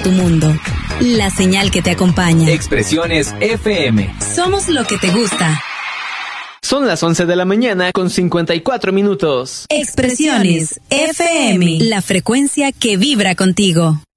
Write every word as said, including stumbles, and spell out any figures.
tu mundo. La señal que te acompaña. Expresiones F M. Somos lo que te gusta. Son las once de la mañana con cincuenta y cuatro minutos. Expresiones F M. La frecuencia que vibra contigo.